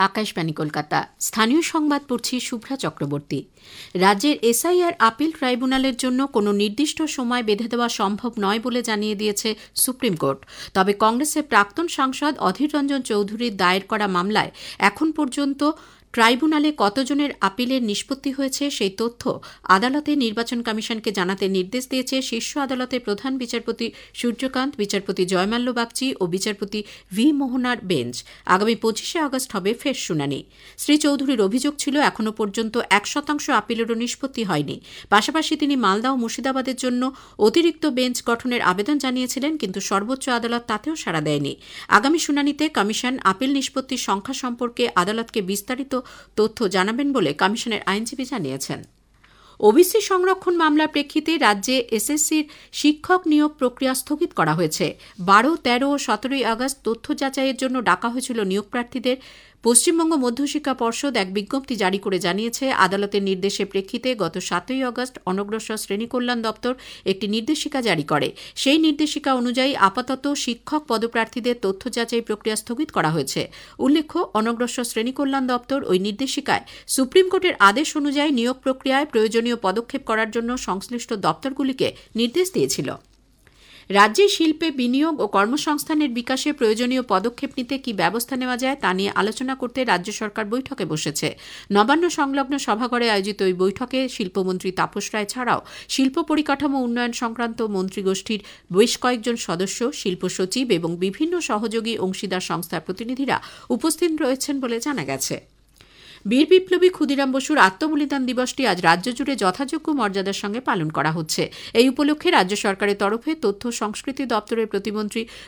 আকাশবাণী কলকাতা। স্থানীয় সংবাদ পড়ছি শুভ্রা চক্রবর্তী। রাজ্যের এসআইআর আপিল ট্রাইব্যুনালের জন্য কোনো নির্দিষ্ট সময় বেঁধে দেওয়া সম্ভব নয় বলে জানিয়ে দিয়েছে সুপ্রিম কোর্ট। তবে কংগ্রেসের প্রাক্তন সাংসদ অধীর রঞ্জন চৌধুরীর দায়ের করা মামলায় এখন পর্যন্ত ট্রাইব্যুনালে কতজনের আপিলের নিষ্পত্তি হয়েছে সেই তথ্য আদালতে নির্বাচন কমিশনকে জানাতে নির্দেশ দিয়েছে শীর্ষ আদালতের প্রধান বিচারপতি সূর্যকান্ত, বিচারপতি জয়মাল্য বাগচি ও বিচারপতি ভি মোহনার বেঞ্চ। আগামী 25শে আগস্ট হবে ফের শুনানি। শ্রী চৌধুরীর অভিযোগ ছিল এখনও পর্যন্ত 1% আপিলেরও নিষ্পত্তি হয়নি। পাশাপাশি তিনি মালদা ও মুর্শিদাবাদের জন্য অতিরিক্ত বেঞ্চ গঠনের আবেদন জানিয়েছিলেন, কিন্তু সর্বোচ্চ আদালত তাতেও সাড়া দেয়নি। আগামী শুনানিতে কমিশন আপিল নিষ্পত্তির সংখ্যা সম্পর্কে আদালতকে বিস্তারিত তথ্য জানাবেন বলে কমিশনের আইনজীবী জানিয়েছেন। ওবিসি সংরক্ষণ মামলার প্রেক্ষিতে রাজ্যে এসএসসির শিক্ষক নিয়োগ প্রক্রিয়া স্থগিত করা হয়েছে। 12, 13 ও 17 আগস্ট তথ্য যাচাইয়ের জন্য ডাকা হয়েছিল নিয়োগ প্রার্থীদের। পশ্চিমবঙ্গ মধ্যশিক্ষা পর্ষদ এক বিজ্ঞপ্তি জারি করে জানিয়েছে, আদালতের নির্দেশের প্রেক্ষিতে গত 7 আগস্ট অনগ্রসর শ্রেণী কল্যাণ দপ্তর একটি নির্দেশিকা জারি করে। সেই নির্দেশিকা অনুযায়ী আপাতত শিক্ষক পদপ্রার্থীদের তথ্য যাচাই প্রক্রিয়া স্থগিত করা হয়েছে। উল্লেখ্য, অনগ্রসর শ্রেণী কল্যাণ দপ্তর ওই নির্দেশিকায় সুপ্রিম কোর্টের আদেশ অনুযায়ী নিয়োগ প্রক্রিয়ায় প্রয়োজনীয় পদক্ষেপ করার জন্য সংশ্লিষ্ট দপ্তরগুলিকে নির্দেশ দিয়েছিল। রাজ্যে শিল্পে বিনিয়োগ ও কর্মসংস্থানের বিকাশে প্রয়োজনীয় পদক্ষেপ নিতে কি ব্যবস্থা নেওয়া যায় তা নিয়ে আলোচনা করতে রাজ্য সরকার বৈঠকে বসেছে। নবান্ন সংলগ্ন সভাঘরে আয়োজিত ওই বৈঠকে শিল্পমন্ত্রী তাপস রায় ছাড়াও শিল্প পরিকাঠামো উন্নয়ন সংক্রান্ত মন্ত্রীগোষ্ঠীর বেশ কয়েকজন সদস্য, শিল্প সচিব এবং বিভিন্ন সহযোগী অংশীদার সংস্থার প্রতিনিধিরা উপস্থিত রয়েছেন বলে জানা গেছে। বীর বিপ্লবী ক্ষুদিরাম বসুর আত্মবলিদান দিবসটি আজ রাজ্য জুড়ে যথাযোগ্য মর্যাদার সঙ্গে পালন করা হচ্ছে। এই উপলক্ষে রাজ্য সরকারের তরফে তথ্য সংস্কৃতি দপ্তরের প্রতিমন্ত্রী